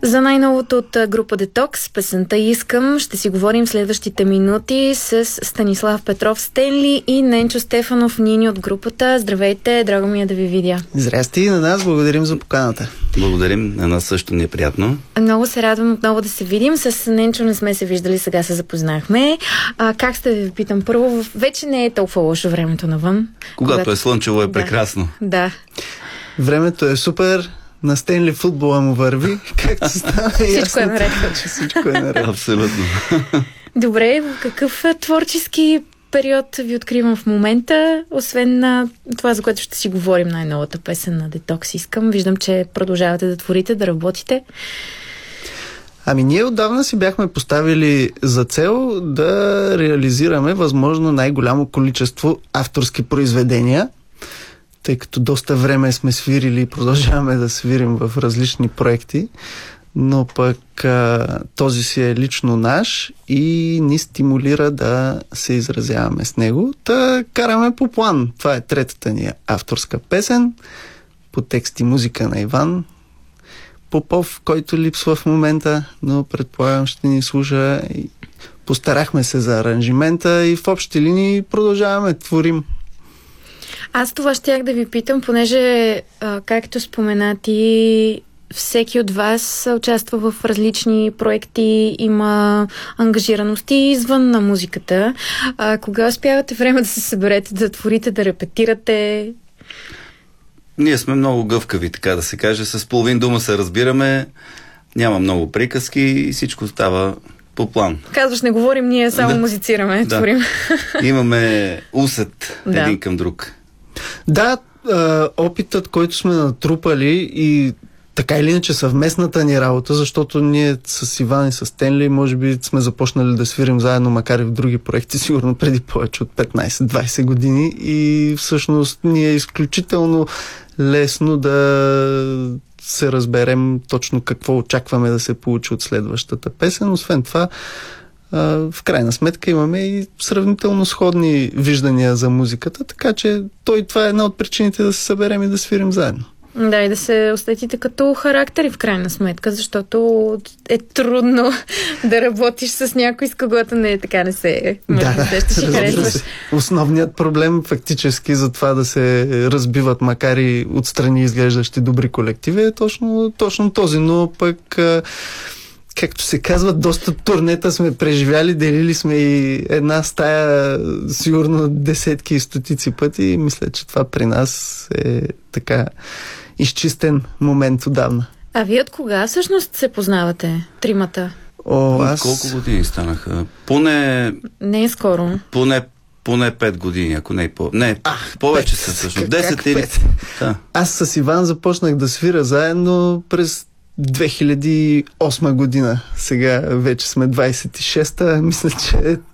За най-новото от група Detox, песента "Искам", ще си говорим в следващите минути с Станислав Петров Стенли и Ненчо Стефанов Нини от групата. Здравейте, драго ми е да ви видя. Здрасти и на нас, благодарим за поканата. Благодарим, на нас също ни е приятно. Много се радвам отново да се видим. С Ненчо не сме се виждали, сега се запознахме. Как сте, ви питам първо? Вече не е толкова лошо времето навън. Когато е слънчево е прекрасно. Да. Времето е супер. На Стенли футбола му върви, както става Всичко е наред. Всичко е наред. Абсолютно. Добре, в какъв творчески период ви откривам в момента, освен на това, за което ще си говорим, най-новата песен на Detox "Искам"? Виждам, че продължавате да творите, да работите. Ами ние отдавна си бяхме поставили за цел да реализираме възможно най-голямо количество авторски произведения, тъй като доста време сме свирили и продължаваме да свирим в различни проекти, но пък този си е лично наш и ни стимулира да се изразяваме с него. Та караме по план. Това е третата ни авторска песен по текст и музика на Иван Попов, който липсва в момента, но предполагам ще ни слуша. Постарахме се за аранжимента и в общи линии продължаваме, творим. Аз това щях да ви питам, понеже, както споменати, всеки от вас участва в различни проекти, има ангажираности извън на музиката. Кога успявате време да се съберете, да творите, да репетирате? Ние сме много гъвкави, така да се каже. С половин дума се разбираме, няма много приказки и всичко става по план. Казваш, не говорим, ние само музицираме, творим. Имаме усет един към друг. Да, опитът, който сме натрупали и така или иначе съвместната ни работа, защото ние с Иван и с Стенли може би сме започнали да свирим заедно, макар и в други проекти, сигурно преди повече от 15-20 години, и всъщност ни е изключително лесно да се разберем точно какво очакваме да се получи от следващата песен. Освен това, в крайна сметка имаме и сравнително сходни виждания за музиката, така че това е една от причините да се съберем и да свирим заедно. Да, и да се усетите като характери в крайна сметка, защото е трудно да работиш с някой, с когото не се харесваш. Основният проблем фактически за това да се разбиват, макар и отстрани изглеждащи добри колективи, е точно този, но пък както се казва, доста турнета сме преживяли, делили сме и една стая сигурно десетки и стотици пъти и мисля, че това при нас е така изчистен момент отдавна. А вие от кога всъщност се познавате, тримата? Колко години станаха? Не е скоро. Поне 5 години, ако не повече са всъщност. 10 или... Да. Аз с Иван започнах да свира заедно през 2008 година. Сега вече сме 26-та. Мисля, че